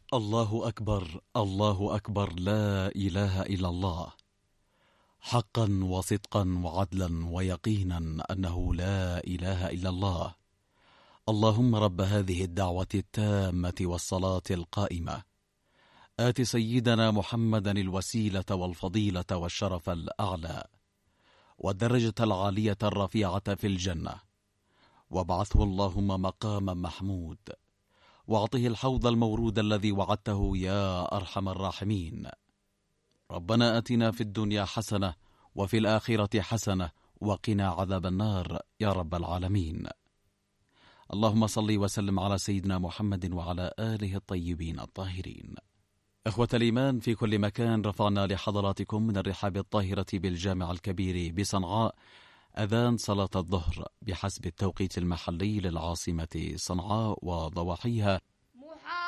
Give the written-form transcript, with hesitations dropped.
الله أكبر، الله أكبر، لا إله إلا الله، حقا وصدقا وعدلا ويقينا أنه لا إله إلا الله. اللهم رب هذه الدعوة التامة والصلاة القائمة، آت سيدنا محمدا الوسيلة والفضيلة والشرف الأعلى والدرجة العالية الرفيعة في الجنة، وابعثه اللهم مقاما محمود، واعطه الحوض المورود الذي وعدته يا أرحم الراحمين. ربنا آتنا في الدنيا حسنة وفي الآخرة حسنة وقنا عذاب النار يا رب العالمين. اللهم صل وسلم على سيدنا محمد وعلى آله الطيبين الطاهرين. إخوة الإيمان في كل مكان، رفعنا لحضراتكم من الرحاب الطاهرة بالجامع الكبير بصنعاء أذان صلاة الظهر بحسب التوقيت المحلي للعاصمة صنعاء وضواحيها